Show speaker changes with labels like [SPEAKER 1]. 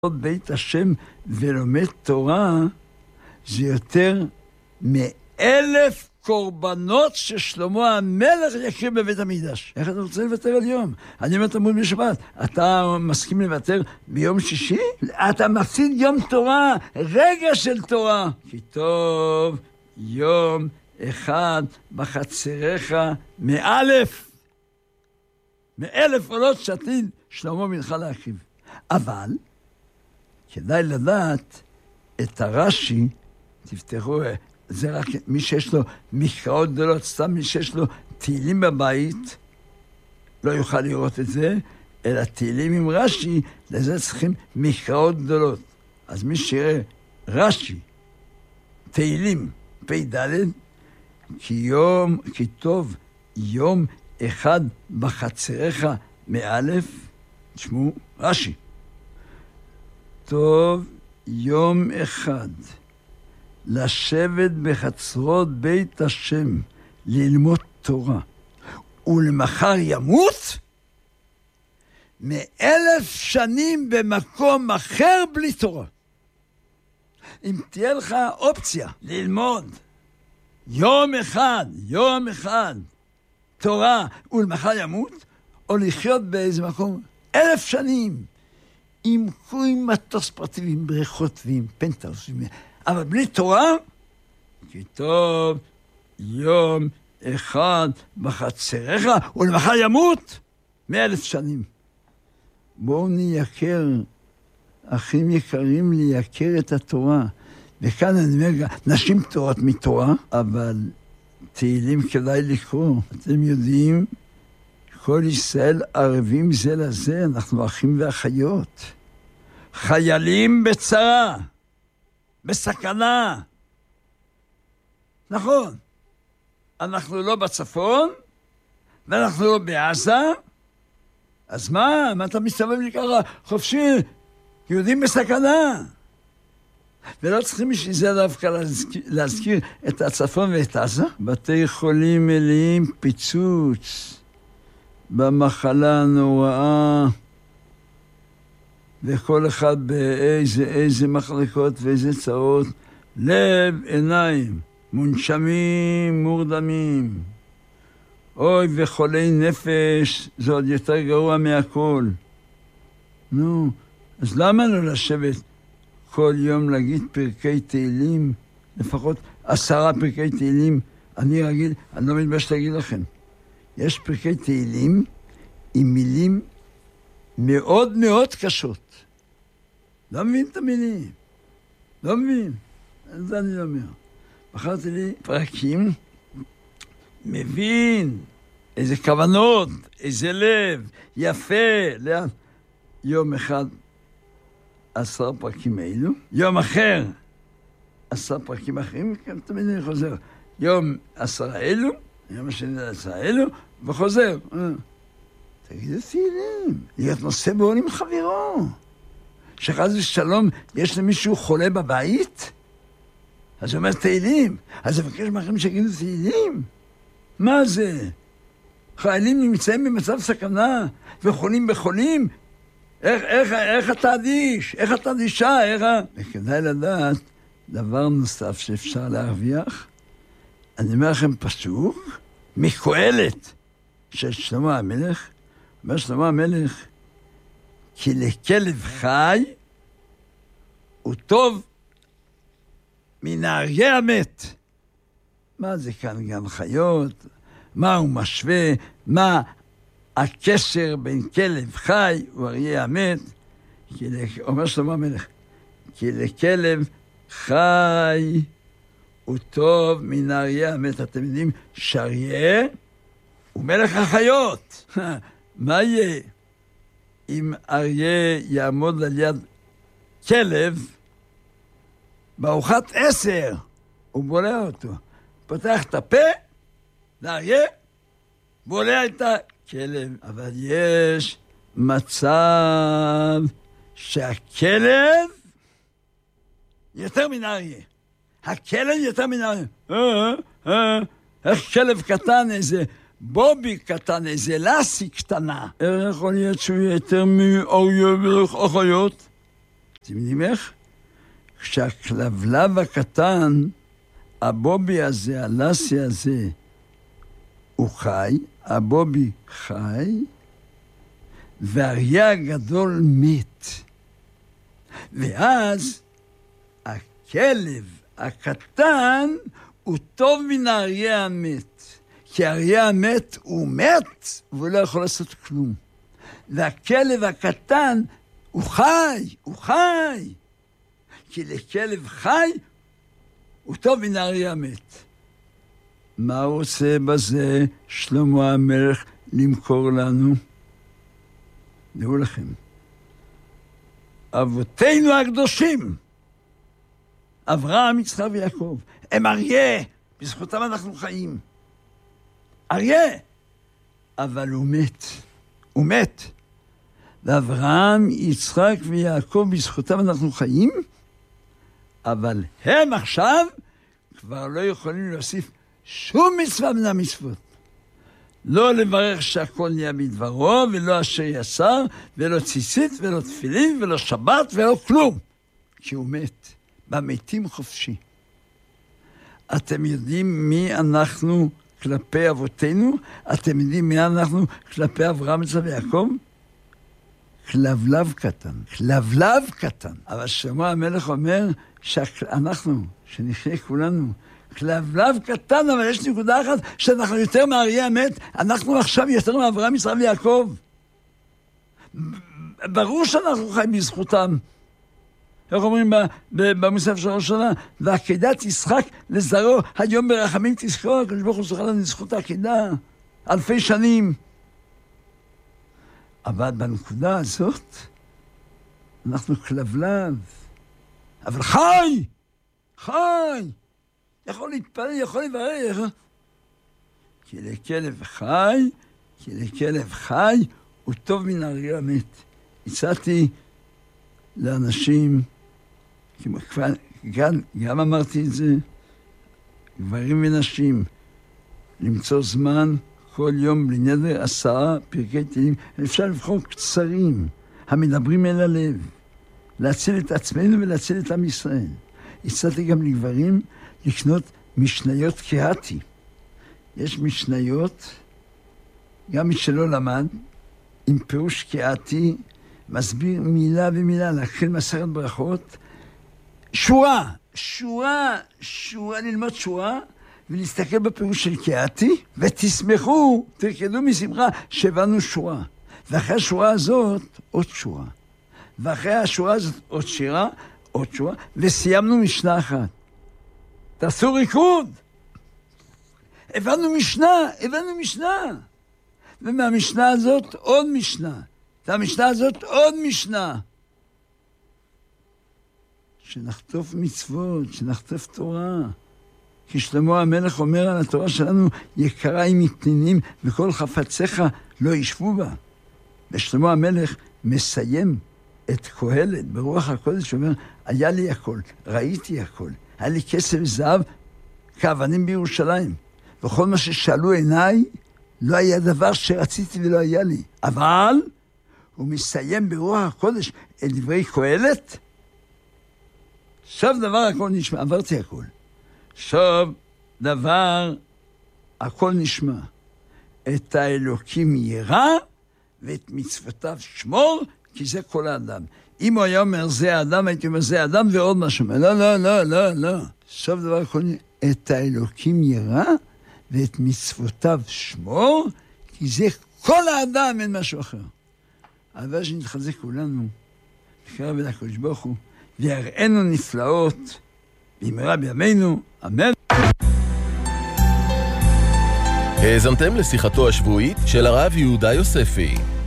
[SPEAKER 1] בית השם ולומד תורה זה יותר מ1,000 קורבנות ששלמה המלך יקריב בבית המקדש. איך אתה רוצה לוותר על יום? אני אומר תלמוד בשבת. אתה מסכים לוותר ביום שישי? אתה מפסיד יום תורה, רגע של תורה. כי טוב יום אחד בחצריך מ1,000 עולות שעתיד שלמה מלכה להקריב. אבל כדאי לדעת את הרש"י, תפתחו, זה רק מי שיש לו מקראות גדולות, סתם מי שיש לו תהילים בבית, לא יוכל לראות את זה, אלא תהילים עם רש"י, לזה צריכים מקראות גדולות. אז מי שיראה רש"י, תהילים, פ"ד, כי טוב יום אחד בחצריך מ1,000, תשמעו, רש"י. טוב יום אחד לשבת בחצרות בית השם ללמוד תורה ולמחר ימות 1,000 שנים במקום אחר בלי תורה. אם תהיה לך אופציה ללמוד יום אחד תורה ולמחר ימות, או לחיות באיזה מקום 1,000 שנים עם מטוס פרטי ועם בריכות ועם פנטהאוס, אבל בלי תורה, כי טוב יום אחד בחצריך ולמחר ימות 100,000 שנים. בואו נייקר, אחים יקרים, לייקר את התורה. וכאן אני אומר, נשים פטורות מתורה, אבל תהילים כדאי לקרוא. אתם יודעים, כל ישראל ערבים זה לזה, אנחנו אחים ואחיות. חיילים בצרה, בסכנה. נכון, אנחנו לא בצפון, ואנחנו לא בעזה, אז מה אתה מסתובב לי ככה חופשי? יהודים בסכנה. ולא צריכים בשביל זה דווקא להזכיר את הצפון ואת עזה. בתי חולים מלאים פיצוץ במחלה הנוראה, וכל אחד באיזה מחלקות ואיזה צרות, לב, עיניים, מונשמים, מורדמים. אוי, וחולי נפש, זה עוד יותר גרוע מהכל. נו, אז למה לא לשבת כל יום להגיד פרקי תהילים, לפחות 10 פרקי תהילים? אני רגיל, אני לא מתבייש להגיד לכם. יש פרקי תהילים עם מילים מאוד מאוד קשות. לא מבין את המילים. לא מבין. זה אני לא אומר. בחרתי לי פרקים, מבין איזה כוונות, איזה לב, יפה. יום אחד 10 פרקים האלו, יום אחר 10 פרקים אחרים, תמיד אני חוזר. יום 10 אלו, יום השני 10 אלו, וחוזר. תגידו תהילים, להיות נושא בעול עם חברו. שחס ושלום יש למישהו חולה בבית, אז הוא אומר תהילים, אז הוא מבקש מאחרים שיגידו תהילים. מה זה? חיילים נמצאים במצב סכנה וחולים בחולים. איך אתה אדיש? איך אתה אדישה? וכדאי לדעת דבר נוסף שאפשר להרוויח. אני אומר לכם פסוק מקהלת של שלמה המלך. אומר שלמה המלך, כי לכלב חי הוא טוב מן האריה המת. מה זה כאן גם חיות? מה הוא משווה? מה הקשר בין כלב חי ואריה המת? אומר שלמה המלך, כי לכלב חי הוא טוב מן האריה המת. אתם יודעים שאריה הוא מלך החיות. מה יהיה אם אריה יעמוד על יד כלב בארוחת 10? הוא בולע אותו. פותח את הפה לאריה, בולע את הכלב. אבל יש מצב שהכלב יותר מן האריה. הכלב יותר מן האריה. איך כלב קטן, איזה בובי קטן, איזה לסי קטנה. איך יכול להיות שהוא יותר מאריה ולך החיות? אתם יודעים איך? כשהכלבלב הקטן, הבובי הזה, הלסי הזה, הוא חי, הבובי חי, והאריה הגדול מת. ואז הכלב הקטן הוא טוב מן האריה המת. כי האריה המת הוא מת, והוא לא יכול לעשות כלום. והכלב הקטן הוא חי, הוא חי. כי לכלב חי הוא טוב מן האריה המת. מה הוא עושה בזה שלמה המלך למכור לנו? דעו לכם, אבותינו הקדושים, אברהם, יצחק ויעקב, הם אריה, בזכותם אנחנו חיים. אריה, אבל הוא מת, הוא מת. ואברהם, יצחק ויעקב, בזכותם אנחנו חיים, אבל הם עכשיו כבר לא יכולים להוסיף שום מצווה מן המצוות. לא לברך שהכל נהיה בדברו, ולא אשר יסר, ולא ציצית, ולא תפילין, ולא שבת, ולא כלום. כי הוא מת, במתים חופשי. אתם יודעים מי אנחנו כלפי אבותינו? אתם יודעים מי אנחנו כלפי אברהם, יצחק ויעקב? כלבלב קטן, כלבלב קטן. אבל שלמה המלך אומר שאנחנו, שנחיה כולנו, כלבלב קטן, אבל יש נקודה אחת שאנחנו יותר מהאריה המת, אנחנו עכשיו יותר מאברהם, יצחק ויעקב. ברור שאנחנו חיים בזכותם. איך אומרים במוסף של ראש השנה? ועקדת ישחק לזרעו, היום ברחמים תזכור, הקדוש ברוך הוא זכה לנו זכות העקדה, אלפי שנים. אבל בנקודה הזאת, אנחנו כלבלב. אבל חי! חי! יכול להתפלל, יכול לברך. כי לכלב חי, הוא טוב מן האריה המת. הצעתי לאנשים, גם אמרתי את זה, גברים ונשים, למצוא זמן כל יום בלי נדר 10 פרקי תהילים. אפשר לבחור קצרים, המדברים אל הלב, להציל את עצמנו ולהציל את עם ישראל. הצעתי גם לגברים לקנות משניות קהתי. יש משניות, גם מי שלא למד, עם פירוש קהתי, מסביר מילה ומילה, להקריא מסכת ברכות, שורה, ללמוד שורה, ולהסתכל בפירוש של קהתי, ותשמחו, תרקדו משמחה, שהבנו שורה. ואחרי השורה הזאת, עוד שורה. ואחרי השורה הזאת, עוד שורה, וסיימנו משנה אחת. תעשו ריקוד. הבנו משנה. ומהמשנה הזאת עוד משנה. והמשנה הזאת עוד משנה. שנחטוף מצוות, שנחטוף תורה. כי שלמה המלך אומר על התורה שלנו, יקרה היא מתנינים, וכל חפציך לא ישבו בה. ושלמה המלך מסיים את קהלת ברוח הקודש, שאומר, היה לי הכל, ראיתי הכל. היה לי כסף וזהב כאבנים בירושלים. וכל מה ששאלו עיניי, לא היה דבר שרציתי ולא היה לי. אבל הוא מסיים ברוח הקודש את דברי קהלת. סוף דבר הכל נשמע, עברתי הכל. סוף דבר הכל נשמע. את האלוקים ירא ואת מצוותיו שמור, כי זה כל האדם. אם הוא היה אומר זה האדם, הייתי אומר זה האדם ועוד משהו. לא. סוף דבר הכל נשמע. את האלוקים ירא ואת מצוותיו שמור, כי זה כל האדם, אין משהו אחר. אבל שנתחזק כולנו, נקרב אל הקדוש ברוך הוא, ויראינו נפלאות, במהרה בימינו, אמן.
[SPEAKER 2] האזנתם לשיחתו השבועית של הרב יהודה יוספי.